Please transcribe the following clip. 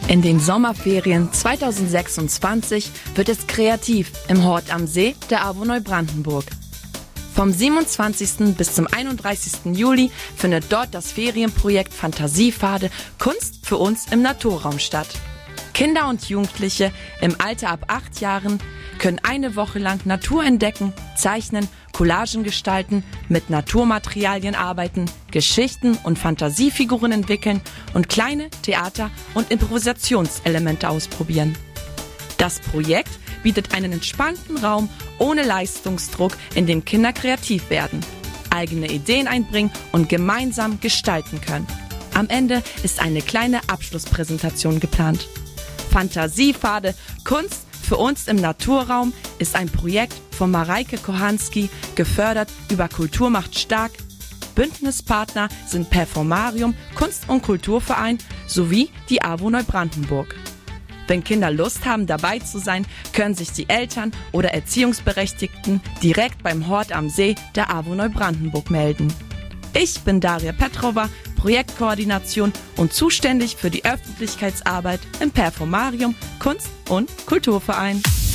In den Sommerferien 2026 wird es kreativ im Hort am See der AWO Neubrandenburg. Vom 27. bis zum 31. Juli findet dort das Ferienprojekt Fantasiepfade Kunst für uns im Naturraum statt. Kinder und Jugendliche im Alter ab 8 Jahren können eine Woche lang Natur entdecken, zeichnen, Collagen gestalten, mit Naturmaterialien arbeiten, Geschichten und Fantasiefiguren entwickeln und kleine Theater- und Improvisationselemente ausprobieren. Das Projekt bietet einen entspannten Raum ohne Leistungsdruck, in dem Kinder kreativ werden, eigene Ideen einbringen und gemeinsam gestalten können. Am Ende ist eine kleine Abschlusspräsentation geplant. Fantasiepfade Kunst für uns im Naturraum ist ein Projekt von Mareike Kochanski, gefördert über Kultur macht stark. Bündnispartner sind Performarium, Kunst- und Kulturverein sowie die AWO Neubrandenburg. Wenn Kinder Lust haben, dabei zu sein, können sich die Eltern oder Erziehungsberechtigten direkt beim Hort am See der AWO Neubrandenburg melden. Ich bin Daria Petrova, Projektkoordination und zuständig für die Öffentlichkeitsarbeit im Performarium, Kunst- und Kulturverein.